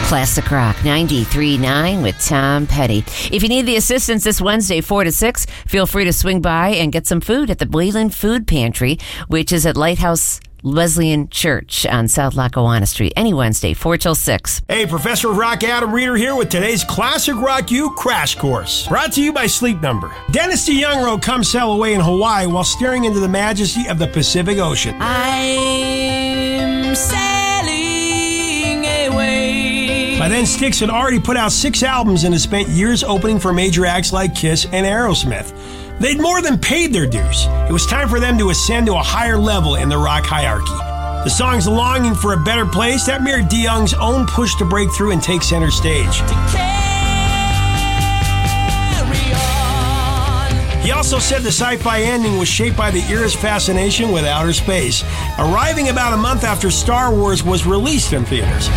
Classic Rock 93.9 with Tom Petty. If you need the assistance this Wednesday, 4 to 6, feel free to swing by and get some food at the Wayland Food Pantry, which is at Lighthouse Wesleyan Church on South Lackawanna Street, any Wednesday, 4 till 6. Hey, Professor of Rock Adam Reeder here with today's Classic Rock U Crash Course. Brought to you by Sleep Number. Dennis DeYoung wrote Come Sail Away in Hawaii while staring into the majesty of the Pacific Ocean. I'm sailing away. By then, Styx had already put out 6 albums and has spent years opening for major acts like Kiss and Aerosmith. They'd more than paid their dues. It was time for them to ascend to a higher level in the rock hierarchy. The song's Longing for a Better Place that mirrored DeYoung's own push to break through and take center stage. He also said the sci-fi ending was shaped by the era's fascination with outer space, arriving about a month after Star Wars was released in theaters.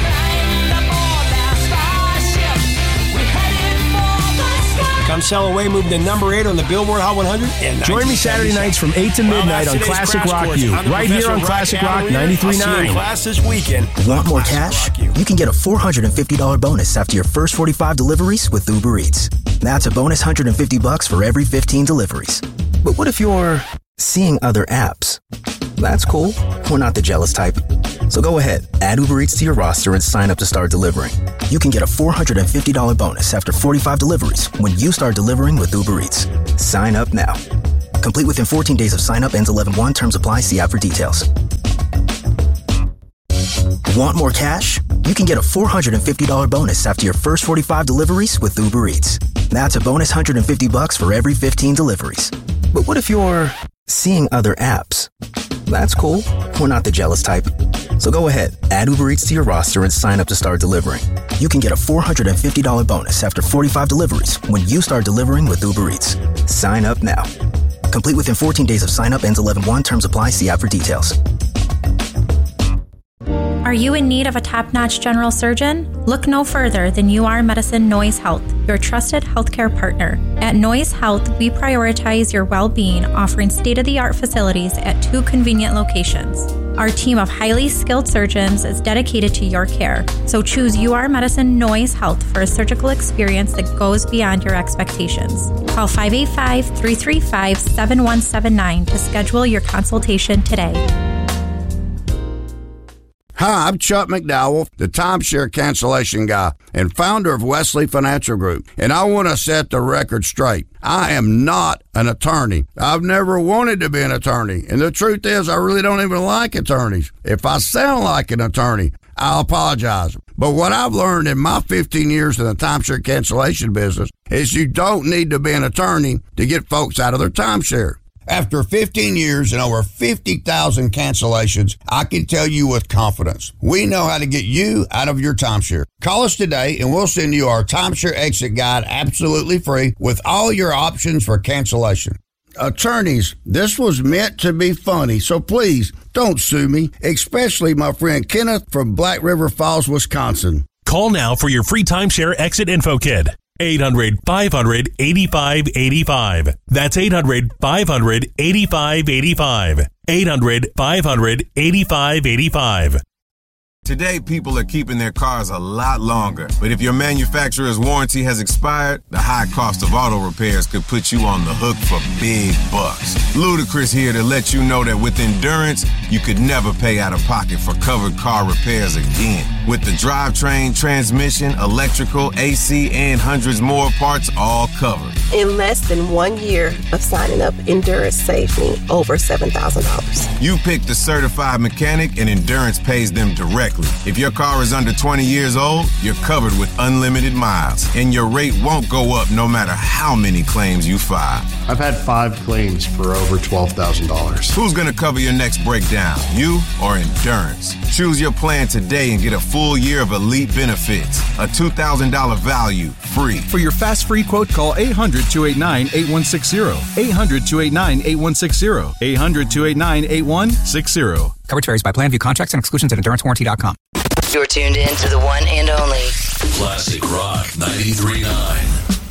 Come Sail Away moved to number 8 on the Billboard Hot 100. Join me Saturday nights from 8 to midnight on Classic Rock U, right here on Classic Rock 93.9. Class this weekend. Want more cash? You can get a $450 bonus after your first 45 deliveries with Uber Eats. That's a bonus $150 for every 15 deliveries. But what if you're seeing other apps? That's cool. We're not the jealous type. So go ahead, add Uber Eats to your roster and sign up to start delivering. You can get a $450 bonus after 45 deliveries when you start delivering with Uber Eats. Sign up now. Complete within 14 days of sign up, ends 11/1. Terms apply. See app for details. Want more cash? You can get a $450 bonus after your first 45 deliveries with Uber Eats. That's a bonus $150 for every 15 deliveries. But what if you're seeing other apps? That's cool. We're not the jealous type. So go ahead, add Uber Eats to your roster and sign up to start delivering. You can get a $450 bonus after 45 deliveries when you start delivering with Uber Eats. Sign up now. Complete within 14 days of sign up, ends 11/1. Terms apply. See app for details. Are you in need of a top-notch general surgeon? Look no further than UR Medicine Noise Health, your trusted healthcare partner. At Noise Health, we prioritize your well-being, offering state-of-the-art facilities at 2 convenient locations. Our team of highly skilled surgeons is dedicated to your care, so choose UR Medicine Noise Health for a surgical experience that goes beyond your expectations. Call 585-335-7179 to schedule your consultation today. Hi, I'm Chuck McDowell, the timeshare cancellation guy and founder of Wesley Financial Group, and I want to set the record straight. I am not an attorney. I've never wanted to be an attorney, and the truth is I really don't even like attorneys. If I sound like an attorney, I'll apologize. But what I've learned in my 15 years in the timeshare cancellation business is you don't need to be an attorney to get folks out of their timeshare. After 15 years and over 50,000 cancellations, I can tell you with confidence, we know how to get you out of your timeshare. Call us today and we'll send you our timeshare exit guide absolutely free with all your options for cancellation. Attorneys, this was meant to be funny, so please don't sue me, especially my friend Kenneth from Black River Falls, Wisconsin. Call now for your free timeshare exit info kit. 800-500-8585. That's 800-500-8585. 800-500-8585. Today, people are keeping their cars a lot longer. But if your manufacturer's warranty has expired, the high cost of auto repairs could put you on the hook for big bucks. Ludacris here to let you know that with Endurance, you could never pay out of pocket for covered car repairs again. With the drivetrain, transmission, electrical, AC, and hundreds more parts all covered. In less than 1 year of signing up, Endurance saved me over $7,000. You pick the certified mechanic and Endurance pays them directly. If your car is under 20 years old, you're covered with unlimited miles, and your rate won't go up no matter how many claims you file. I've had 5 claims for over $12,000. Who's going to cover your next breakdown, you or Endurance? Choose your plan today and get a full year of elite benefits. A $2,000 value, free. For your fast free quote, call 800-289-8160. 800-289-8160. 800-289-8160. Coverage varies by plan. View contracts and exclusions at EnduranceWarranty.com. You're tuned in to the one and only Classic Rock 93.9.